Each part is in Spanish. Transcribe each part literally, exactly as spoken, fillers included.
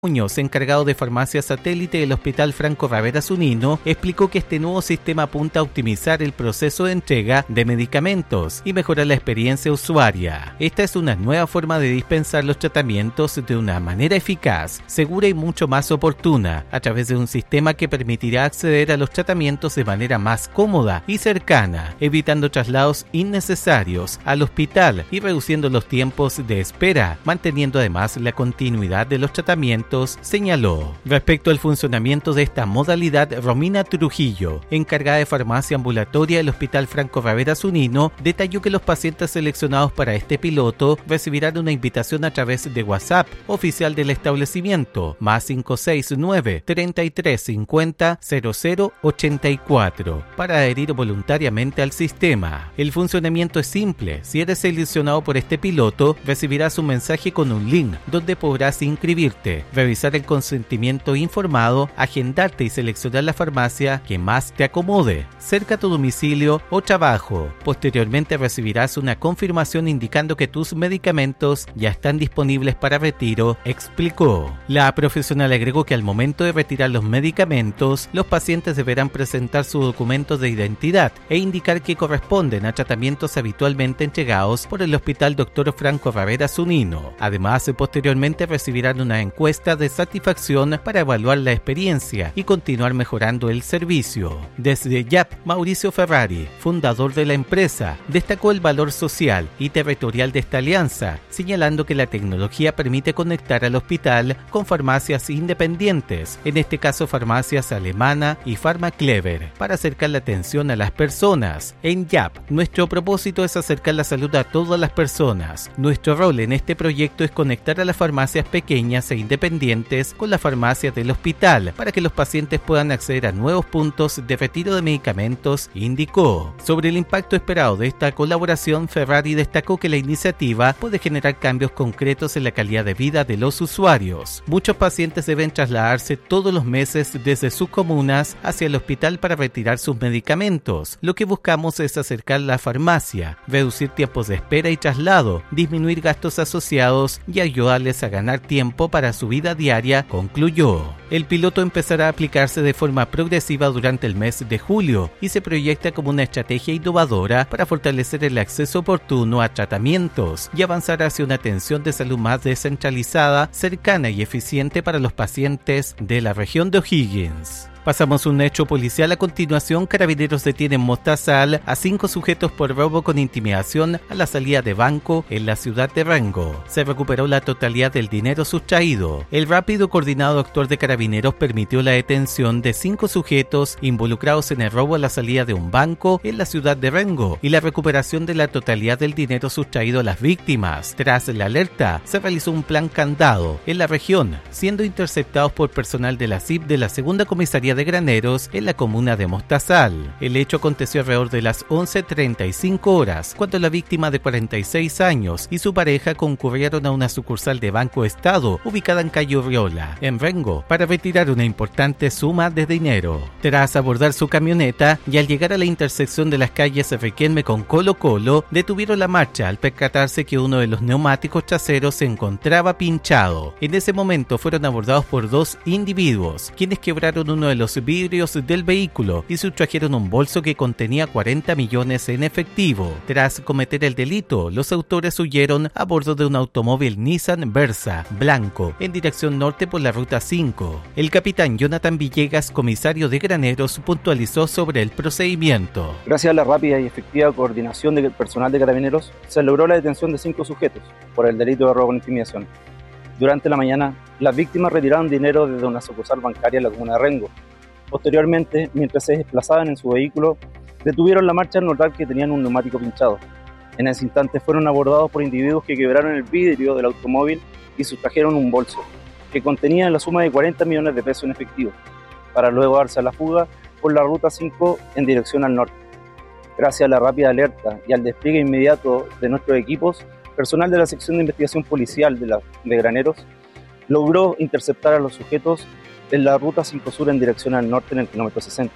Muñoz, encargado de farmacia satélite del Hospital Franco Ravera Zunino, explicó que este nuevo sistema apunta a optimizar el proceso de entrega de medicamentos y mejorar la experiencia usuaria. Esta es una nueva forma de dispensar los tratamientos de una manera eficaz, segura y mucho más oportuna, a través de un sistema que permitirá acceder a los tratamientos de manera más cómoda y cercana, evitando traslados innecesarios al hospital y reduciendo los tiempos de espera, manteniendo además la continuidad de los tratamientos, señaló. Respecto al funcionamiento de esta modalidad, Romina Trujillo, encargada de farmacia ambulatoria del Hospital Franco Ravera Zunino, detalló que los pacientes seleccionados para este piloto recibirán una invitación a través de WhatsApp oficial del establecimiento, más cinco seis nueve, treinta y tres cincuenta, cero cero ochenta y cuatro, para adherir voluntariamente al sistema. El funcionamiento es simple. Si eres seleccionado por este piloto, recibirás un mensaje con un link donde podrás inscribirte, revisar el consentimiento informado, agendarte y seleccionar la farmacia que más te acomode, cerca a tu domicilio o trabajo. Posteriormente recibirás una confirmación indicando que tus medicamentos ya están disponibles para retiro, explicó. La profesional agregó que al momento de retirar los medicamentos, los pacientes deberán presentar sus documentos de identidad e indicar que corresponden a tratamientos habitualmente entregados por el Hospital Doctor Franco Ravera Zunino. Además, posteriormente recibirán una encuesta de satisfacción para evaluar la experiencia y continuar mejorando el servicio. Desde Y A P, Mauricio Ferrari, fundador de la empresa, destacó el valor social y territorial de esta alianza, señalando que la tecnología permite conectar al hospital con farmacias independientes, en este caso farmacias Alemana y Pharmaclever, para acercar la atención a las personas. En Y A P, nuestro propósito es acercar la salud a todas las personas. Nuestro rol en este proyecto es conectar a las farmacias pequeñas e independientes con las farmacias del hospital para que los pacientes puedan acceder a nuevos puntos de retiro de medicamentos, indicó. Sobre el impacto esperado de esta colaboración, Ferrari destacó que la iniciativa puede generar cambios concretos en la calidad de vida de los usuarios. Muchos pacientes deben trasladarse todos los meses desde sus comunas hacia el hospital para retirar sus medicamentos. Lo que buscamos es acercar la farmacia, reducir tiempos de espera y traslado, disminuir gastos asociados y ayudarles a ganar tiempo para su vida diaria, concluyó. El piloto empezará a aplicarse de forma progresiva durante el mes de julio y se proyecta como una estrategia innovadora para fortalecer el acceso oportuno a tratamientos y avanzar hacia una atención de salud más descentralizada, cercana y eficiente para los pacientes de la región de O'Higgins. Pasamos un hecho policial a continuación. Carabineros detienen en Mostazal a cinco sujetos por robo con intimidación a la salida de banco en la ciudad de Rengo. Se recuperó la totalidad del dinero sustraído. El rápido coordinado actuar de Carabineros permitió la detención de cinco sujetos involucrados en el robo a la salida de un banco en la ciudad de Rengo y la recuperación de la totalidad del dinero sustraído a las víctimas. Tras la alerta, se realizó un plan candado en la región, siendo interceptados por personal de la C I P de la segunda comisaría de Graneros en la comuna de Mostazal. El hecho aconteció alrededor de las once treinta y cinco horas, cuando la víctima de cuarenta y seis años y su pareja concurrieron a una sucursal de Banco Estado ubicada en calle Urriola, en Rengo, para retirar una importante suma de dinero. Tras abordar su camioneta y al llegar a la intersección de las calles Requelme con Colo Colo, detuvieron la marcha al percatarse que uno de los neumáticos traseros se encontraba pinchado. En ese momento fueron abordados por dos individuos, quienes quebraron uno de los vidrios del vehículo y sustrajeron un bolso que contenía cuarenta millones en efectivo. Tras cometer el delito, los autores huyeron a bordo de un automóvil Nissan Versa blanco en dirección norte por la ruta cinco. El capitán Jonathan Villegas, comisario de Graneros, puntualizó sobre el procedimiento. Gracias a la rápida y efectiva coordinación del personal de Carabineros, se logró la detención de cinco sujetos por el delito de robo con intimidación. Durante la mañana, las víctimas retiraron dinero desde una sucursal bancaria en la comuna de Rengo. Posteriormente, mientras se desplazaban en su vehículo, detuvieron la marcha al notar que tenían un neumático pinchado. En ese instante fueron abordados por individuos que quebraron el vidrio del automóvil y sustrajeron un bolso, que contenía la suma de cuarenta millones de pesos en efectivo, para luego darse a la fuga por la ruta cinco en dirección al norte. Gracias a la rápida alerta y al despliegue inmediato de nuestros equipos, personal de la sección de investigación policial de, la, de Graneros logró interceptar a los sujetos en la ruta cinco Sur en dirección al norte en el kilómetro sesenta.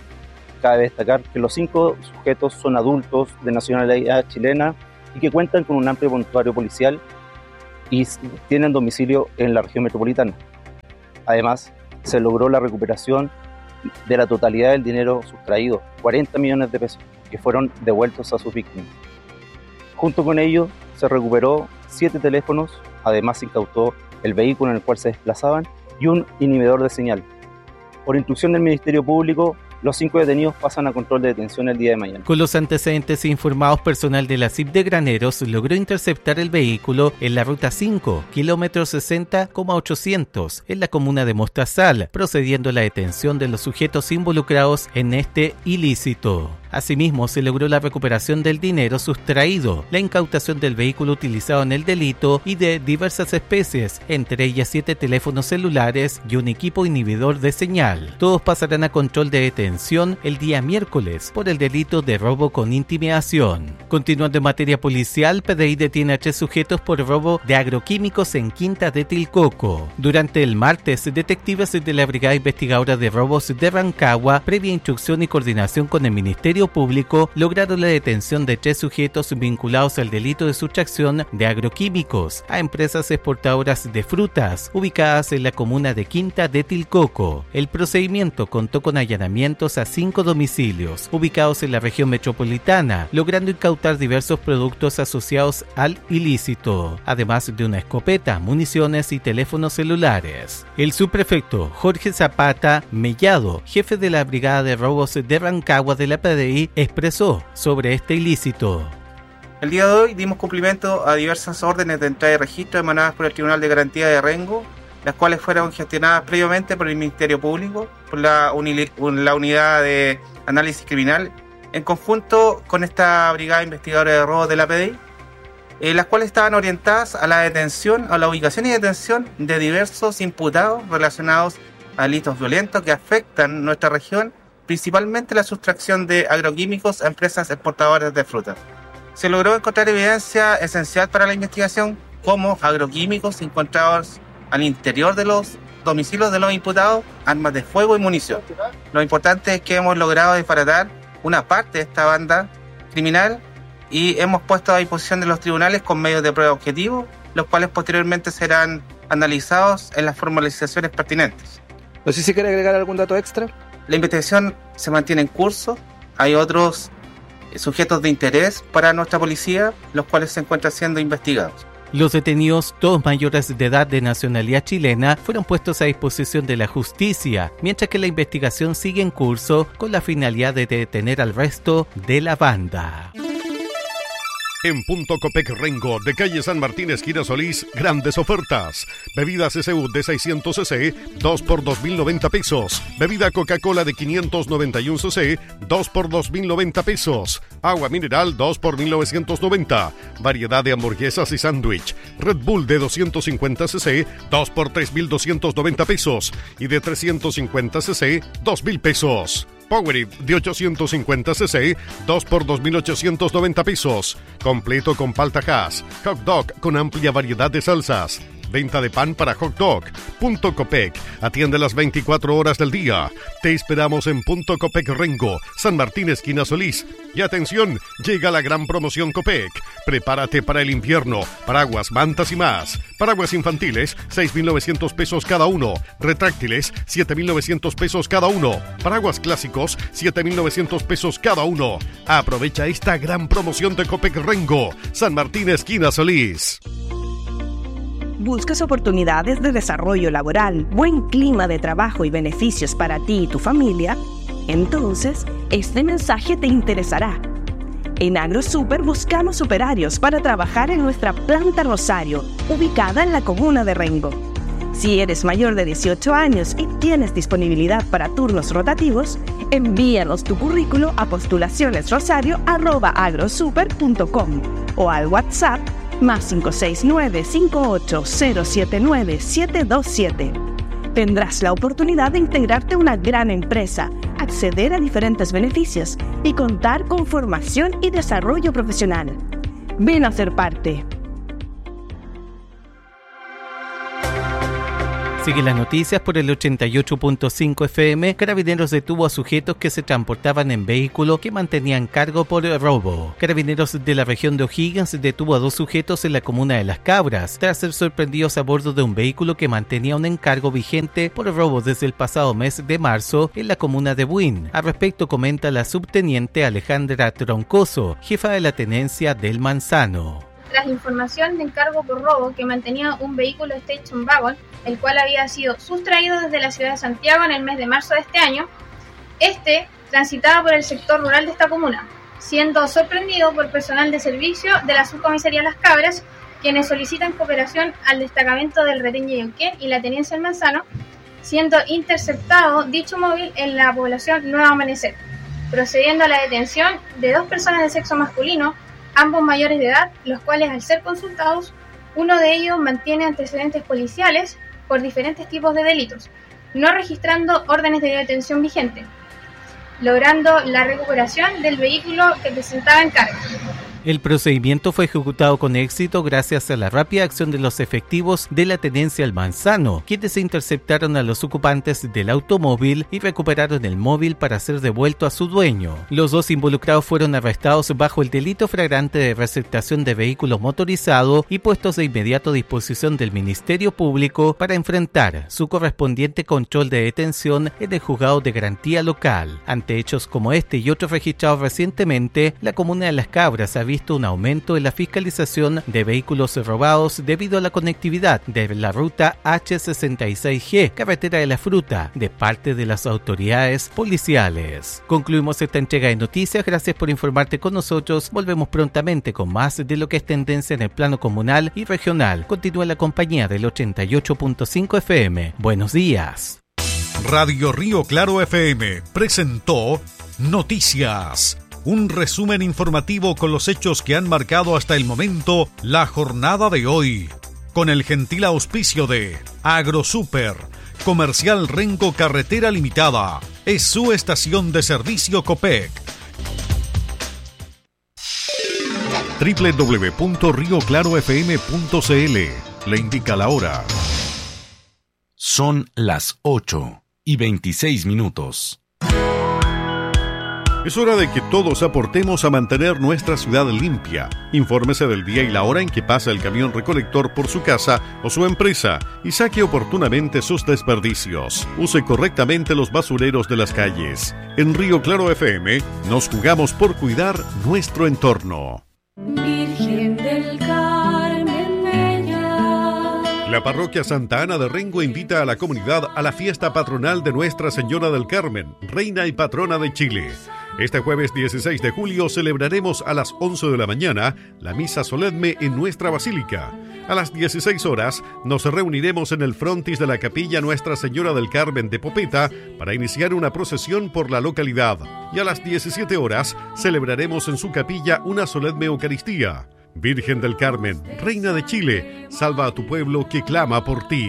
Cabe destacar que los cinco sujetos son adultos de nacionalidad chilena y que cuentan con un amplio prontuario policial y tienen domicilio en la región metropolitana. Además, se logró la recuperación de la totalidad del dinero sustraído, cuarenta millones de pesos, que fueron devueltos a sus víctimas. Junto con ello, se recuperó siete teléfonos, además se incautó el vehículo en el cual se desplazaban y un inhibidor de señal. Por instrucción del Ministerio Público, los cinco detenidos pasan a control de detención el día de mañana. Con los antecedentes informados, personal de la C I P de Graneros logró interceptar el vehículo en la ruta cinco, kilómetro sesenta coma ochocientos, en la comuna de Mostazal, procediendo a la detención de los sujetos involucrados en este ilícito. Asimismo, se logró la recuperación del dinero sustraído, la incautación del vehículo utilizado en el delito y de diversas especies, entre ellas siete teléfonos celulares y un equipo inhibidor de señal. Todos pasarán a control de detención el día miércoles por el delito de robo con intimidación. Continuando en materia policial, P D I detiene a tres sujetos por robo de agroquímicos en Quinta de Tilcoco. Durante el martes, detectives de la Brigada Investigadora de Robos de Rancagua, previa instrucción y coordinación con el Ministerio Público, lograron la detención de tres sujetos vinculados al delito de sustracción de agroquímicos a empresas exportadoras de frutas ubicadas en la comuna de Quinta de Tilcoco. El procedimiento contó con allanamientos a cinco domicilios ubicados en la región metropolitana, logrando incautar diversos productos asociados al ilícito, además de una escopeta, municiones y teléfonos celulares. El subprefecto Jorge Zapata Mellado, jefe de la Brigada de Robos de Rancagua de la P D I, expresó sobre este ilícito. El día de hoy dimos cumplimiento a diversas órdenes de entrada y registro emanadas por el Tribunal de Garantía de Rengo, las cuales fueron gestionadas previamente por el Ministerio Público, por la, uni- la Unidad de Análisis Criminal, en conjunto con esta Brigada Investigadora de Robos de la P D I, eh, las cuales estaban orientadas a la detención, a la ubicación y detención de diversos imputados relacionados a delitos violentos que afectan nuestra región, principalmente la sustracción de agroquímicos a empresas exportadoras de frutas. Se logró encontrar evidencia esencial para la investigación, como agroquímicos encontrados al interior de los domicilios de los imputados, armas de fuego y munición. Lo importante es que hemos logrado desbaratar una parte de esta banda criminal y hemos puesto a disposición de los tribunales con medios de prueba objetivos, los cuales posteriormente serán analizados en las formalizaciones pertinentes. No sé si quiere agregar algún dato extra. La investigación se mantiene en curso. Hay otros sujetos de interés para nuestra policía, los cuales se encuentran siendo investigados. Los detenidos, todos mayores de edad de nacionalidad chilena, fueron puestos a disposición de la justicia, mientras que la investigación sigue en curso con la finalidad de detener al resto de la banda. En Punto Copec Rengo, de calle San Martín, esquina Solís, grandes ofertas. Bebida C C U de seiscientos centilitros, dos por dos mil noventa pesos. Bebida Coca-Cola de quinientos noventa y uno centilitros, dos por dos mil noventa pesos. Agua mineral, dos por mil novecientos noventa. Variedad de hamburguesas y sándwich. Red Bull de doscientos cincuenta centilitros, dos por tres mil doscientos noventa pesos. Y de trescientos cincuenta centilitros, dos mil pesos. Powerade de ochocientos cincuenta centilitros, dos por dos mil ochocientos noventa pesos. Completo con palta Hass. Hot dog con amplia variedad de salsas. Venta de pan para hot dog. Punto Copec. Atiende las veinticuatro horas del día. Te esperamos en Punto Copec Rengo, San Martín, esquina Solís. Y atención, llega la gran promoción Copec. Prepárate para el invierno. Paraguas, mantas y más. Paraguas infantiles, seis mil novecientos pesos cada uno. Retráctiles, siete mil novecientos pesos cada uno. Paraguas clásicos, siete mil novecientos pesos cada uno. Aprovecha esta gran promoción de Copec Rengo, San Martín, esquina Solís. ¿Buscas oportunidades de desarrollo laboral, buen clima de trabajo y beneficios para ti y tu familia? Entonces, este mensaje te interesará. En AgroSuper buscamos operarios para trabajar en nuestra planta Rosario, ubicada en la comuna de Rengo. Si eres mayor de dieciocho años y tienes disponibilidad para turnos rotativos, envíanos tu currículo a postulacionesrosario arroba agrosuper punto com o al WhatsApp más cinco seis nueve, cinco ocho cero siete nueve, siete dos siete. Tendrás la oportunidad de integrarte a una gran empresa, acceder a diferentes beneficios y contar con formación y desarrollo profesional. Ven a ser parte. Sigue las noticias por el ochenta y ocho punto cinco F M. Carabineros detuvo a sujetos que se transportaban en vehículo que mantenían cargo por robo. Carabineros de la región de O'Higgins detuvo a dos sujetos en la comuna de Las Cabras tras ser sorprendidos a bordo de un vehículo que mantenía un encargo vigente por robo desde el pasado mes de marzo en la comuna de Buin. Al respecto comenta la subteniente Alejandra Troncoso, jefa de la tenencia del Manzano. Tras información de encargo por robo que mantenía un vehículo Station Wagon, el cual había sido sustraído desde la ciudad de Santiago en el mes de marzo de este año, este transitaba por el sector rural de esta comuna, siendo sorprendido por personal de servicio de la subcomisaría Las Cabras, quienes solicitan cooperación al destacamento del Retén Yayauquén y la tenencia del Manzano, siendo interceptado dicho móvil en la población Nuevo Amanecer, procediendo a la detención de dos personas de sexo masculino, ambos mayores de edad, los cuales al ser consultados, uno de ellos mantiene antecedentes policiales por diferentes tipos de delitos, no registrando órdenes de detención vigentes, logrando la recuperación del vehículo que presentaba encargo. El procedimiento fue ejecutado con éxito gracias a la rápida acción de los efectivos de la tenencia El Manzano, quienes interceptaron a los ocupantes del automóvil y recuperaron el móvil para ser devuelto a su dueño. Los dos involucrados fueron arrestados bajo el delito flagrante de receptación de vehículo motorizado y puestos de inmediato a disposición del Ministerio Público para enfrentar su correspondiente control de detención en el juzgado de garantía local. Ante hechos como este y otros registrados recientemente, la comuna de Las Cabras había visto un aumento en la fiscalización de vehículos robados debido a la conectividad de la ruta H sesenta y seis G, carretera de la fruta, de parte de las autoridades policiales. Concluimos esta entrega de noticias, gracias por informarte con nosotros, volvemos prontamente con más de lo que es tendencia en el plano comunal y regional. Continúa la compañía del ochenta y ocho punto cinco F M. Buenos días. Radio Río Claro F M presentó Noticias. Un resumen informativo con los hechos que han marcado hasta el momento la jornada de hoy. Con el gentil auspicio de AgroSuper, Comercial Renco Carretera Limitada, es su estación de servicio Copec. doble u doble u doble u punto río claro f m punto c l le indica la hora. Son las ocho y veintiséis minutos. Es hora de que todos aportemos a mantener nuestra ciudad limpia. Infórmese del día y la hora en que pasa el camión recolector por su casa o su empresa y saque oportunamente sus desperdicios. Use correctamente los basureros de las calles. En Río Claro F M nos jugamos por cuidar nuestro entorno. Virgen del Carmen Bella. La parroquia Santa Ana de Rengo invita a la comunidad a la fiesta patronal de Nuestra Señora del Carmen, Reina y Patrona de Chile. Este jueves dieciséis de julio celebraremos a las once de la mañana la misa solemne en nuestra basílica. A las dieciséis horas nos reuniremos en el frontis de la capilla Nuestra Señora del Carmen de Popeta para iniciar una procesión por la localidad. Y a las diecisiete horas celebraremos en su capilla una solemne Eucaristía. Virgen del Carmen, Reina de Chile, salva a tu pueblo que clama por ti.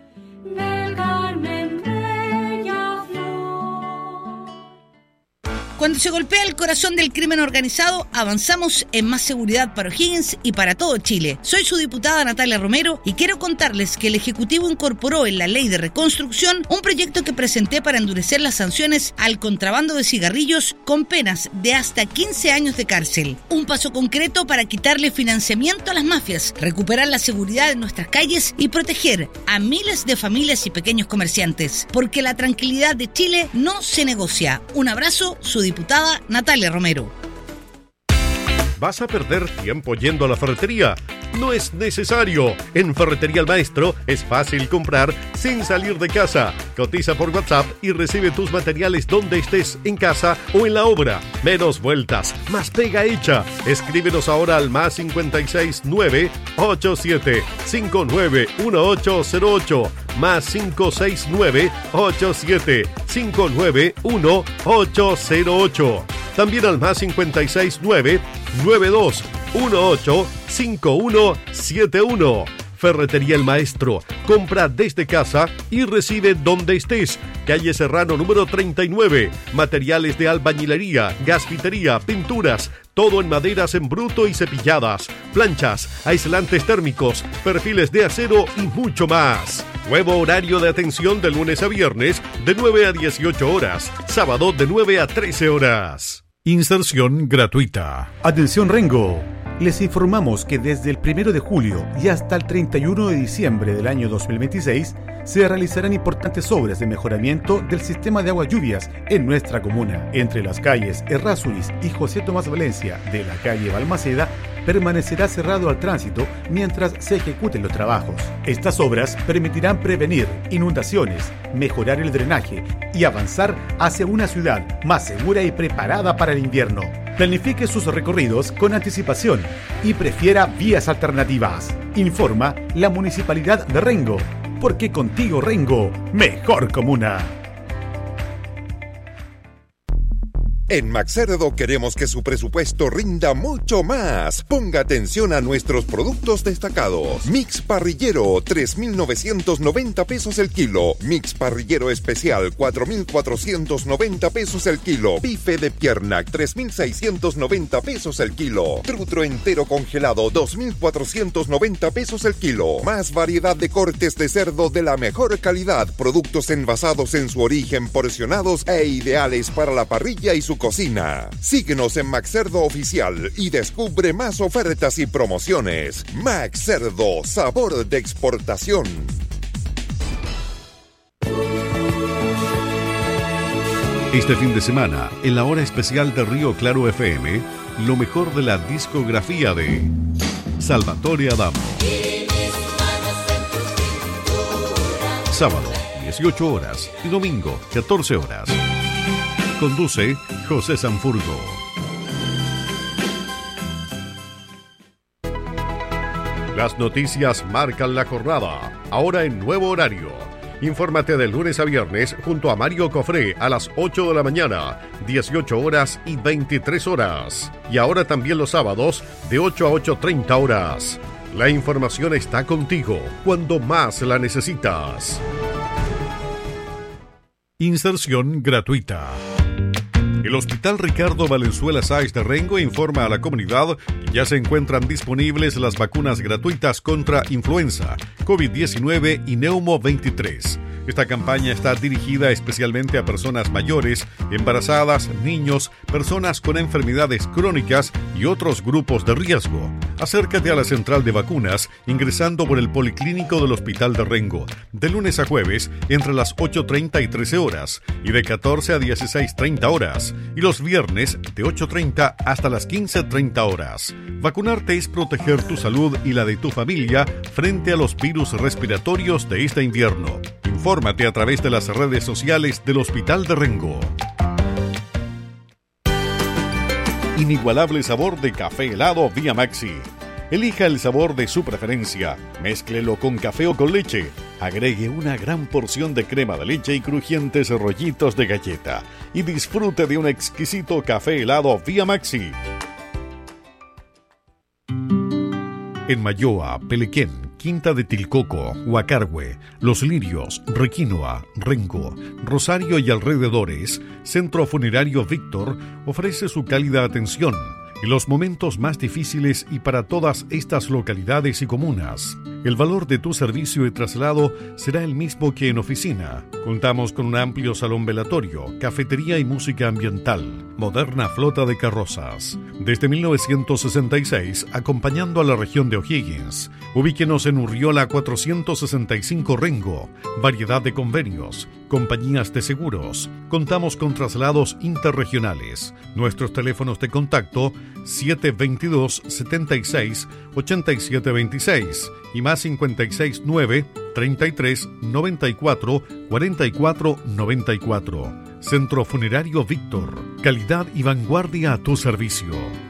Cuando se golpea el corazón del crimen organizado, avanzamos en más seguridad para O'Higgins y para todo Chile. Soy su diputada Natalia Romero y quiero contarles que el Ejecutivo incorporó en la Ley de Reconstrucción un proyecto que presenté para endurecer las sanciones al contrabando de cigarrillos con penas de hasta quince años de cárcel. Un paso concreto para quitarle financiamiento a las mafias, recuperar la seguridad en nuestras calles y proteger a miles de familias y pequeños comerciantes. Porque la tranquilidad de Chile no se negocia. Un abrazo, su diputada Natalia Romero. ¿Vas a perder tiempo yendo a la ferretería? No es necesario. En Ferretería El Maestro es fácil comprar sin salir de casa. Cotiza por WhatsApp y recibe tus materiales donde estés, en casa o en la obra. Menos vueltas, más pega hecha. Escríbenos ahora al más cincuenta y seis nueve ochenta y siete cincuenta y nueve dieciocho cero ocho, más cinco seis nueve ochenta y siete cincuenta y nueve dieciocho cero ocho. También al más cincuenta y seis nueve nueve dos dieciocho cincuenta y uno setenta y uno. Ferretería El Maestro. Compra desde casa y recibe donde estés. Calle Serrano número treinta y nueve. Materiales de albañilería, gasfitería, pinturas, Todo en maderas en bruto y cepilladas, planchas, aislantes térmicos, perfiles de acero y mucho más. Nuevo horario de atención de lunes a viernes de nueve a dieciocho horas, sábado de nueve a trece horas. Inserción gratuita. Atención Rengo. Les informamos que desde el primero de julio y hasta el treinta y uno de diciembre del año dos mil veintiséis se realizarán importantes obras de mejoramiento del sistema de aguas lluvias en nuestra comuna. Entre las calles Errázuriz y José Tomás Valencia de la calle Balmaceda permanecerá cerrado al tránsito mientras se ejecuten los trabajos. Estas obras permitirán prevenir inundaciones, mejorar el drenaje y avanzar hacia una ciudad más segura y preparada para el invierno. Planifique sus recorridos con anticipación y prefiera vías alternativas. Informa la Municipalidad de Rengo, porque contigo Rengo, mejor comuna. En Maxcerdo queremos que su presupuesto rinda mucho más. Ponga atención a nuestros productos destacados. Mix parrillero, tres mil novecientos noventa pesos el kilo. Mix parrillero especial, cuatro mil cuatrocientos noventa pesos el kilo. Bife de pierna, tres mil seiscientos noventa pesos el kilo. Trutro entero congelado, dos mil cuatrocientos noventa pesos el kilo. Más variedad de cortes de cerdo de la mejor calidad. Productos envasados en su origen, porcionados e ideales para la parrilla y su cocina. Síguenos en Maxcerdo Oficial y descubre más ofertas y promociones. Maxcerdo, sabor de exportación. Este fin de semana, en la hora especial de Río Claro F M, lo mejor de la discografía de Salvatore Adamo. Sábado, dieciocho horas y domingo, catorce horas. Conduce José Sanfurgo. Las noticias marcan la jornada, ahora en nuevo horario. Infórmate de lunes a viernes junto a Mario Cofré a las ocho de la mañana, dieciocho horas y veintitrés horas. Y ahora también los sábados de ocho a ocho treinta horas. La información está contigo cuando más la necesitas. Inserción gratuita. El Hospital Ricardo Valenzuela Sáez de Rengo informa a la comunidad que ya se encuentran disponibles las vacunas gratuitas contra influenza, COVID diecinueve y Neumo veintitrés. Esta campaña está dirigida especialmente a personas mayores, embarazadas, niños, personas con enfermedades crónicas y otros grupos de riesgo. Acércate a la central de vacunas ingresando por el Policlínico del Hospital de Rengo, de lunes a jueves entre las ocho treinta y trece horas y de catorce a dieciséis treinta horas, y los viernes de ocho treinta hasta las quince treinta horas. Vacunarte es proteger tu salud y la de tu familia frente a los virus respiratorios de este invierno. Infórmate a través de las redes sociales del Hospital de Rengo. Inigualable sabor de café helado Vía Maxi. Elija el sabor de su preferencia. Mézclelo con café o con leche. Agregue una gran porción de crema de leche y crujientes rollitos de galleta. Y disfrute de un exquisito café helado Vía Maxi. En Mayoa, Pelequén, Quinta de Tilcoco, Huacarhue, Los Lirios, Requinoa, Rengo, Rosario y alrededores, Centro Funerario Víctor ofrece su cálida atención en los momentos más difíciles y para todas estas localidades y comunas. El valor de tu servicio de traslado será el mismo que en oficina. Contamos con un amplio salón velatorio, cafetería y música ambiental, moderna flota de carrozas. Desde mil novecientos sesenta y seis, acompañando a la región de O'Higgins. Ubíquenos en Urriola cuatrocientos sesenta y cinco Rengo. Variedad de convenios, compañías de seguros. Contamos con traslados interregionales. Nuestros teléfonos de contacto siete veintidós, setenta y seis, ochenta y siete veintiséis y más cincuenta y seis nueve, treinta y tres, noventa y cuatro, cuarenta y cuatro, noventa y cuatro. Centro Funerario Víctor. Calidad y vanguardia a tu servicio.